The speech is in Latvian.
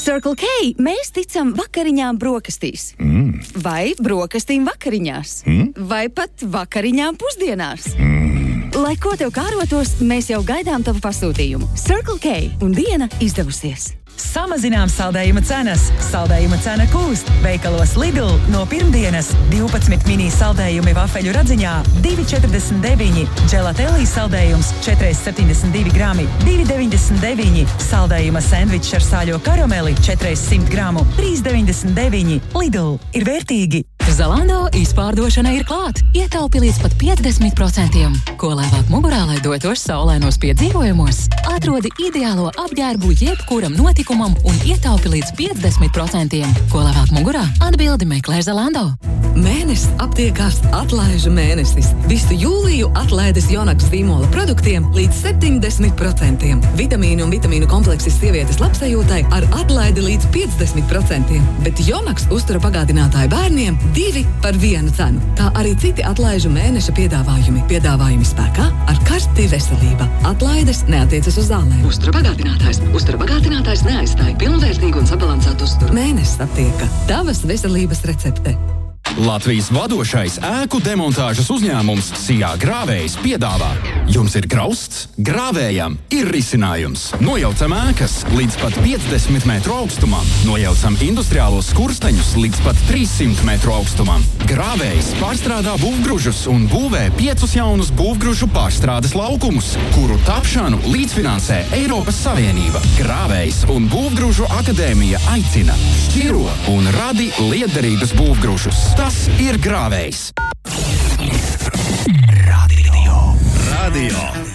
Circle K mēs ticam vakariņām brokastīs. Vai brokastīm vakariņās. Vai pat vakariņām pusdienās. Lai ko tev kārotos, mēs jau gaidām tavu pasūtījumu. Circle K un diena izdevusies. Samazinām saldējuma cenas. Saldējuma cena kūst. Veikalos Lidl no pirmdienas 12 mini saldējumi vafeļu radziņā 2,49. Dželatelī saldējums 4,72 grami 2,99. Saldējuma sendvičs ar sāļo karameli 400 gramu 3,99. Lidl ir vērtīgi. Zalando izpārdošana ir klāt. Ietaupi līdz pat 50%. Ko lēvāk mugurā, lai dotos saulainos piedzīvojumos? Atrodi ideālo apģērbu jebkuram notikumam un ietaupi līdz 50%. Ko lēvāk mugurā? Atbildi meklē Zalando. Mēnesis aptiekās atlaižu mēnesis. Visu jūliju atlaides Jonaks zīmola produktiem līdz 70%. Vitamīnu un vitamīnu kompleksis sievietes labsajūtai ar atlaidi līdz 50%. Bet Jonaks uztura pagādinātāju bērniem 2 par 1 cenu. Kā arī citi atlaižu mēneša piedāvājumi. Piedāvājumi spēkā ar karti veselība. Atlaides neatiecas uz zālēm. Uztura bagātinātājs. Uztura bagātinātājs neaizstāja pilnvērtīgu un sabalansētu uzturu. Mēnesis aptieka. Tavas veselības recepte. Latvijas vadošais ēku demontāžas uzņēmums Sijā Grāvējs piedāvā. Jums ir grausts? Grāvējam ir risinājums. Nojaucam ēkas līdz pat 50 metru augstumam. Nojaucam industriālos skursteņus līdz pat 300 metru augstumam. Grāvējs pārstrādā būvgružus un būvē 5 jaunus būvgružu pārstrādes laukumus, kuru tapšanu līdzfinansē Eiropas Savienība. Grāvējs un Būvgružu akadēmija aicina: šķiro un radi lietderīgus būvgružus. Tas ir Grāvējs. Radio.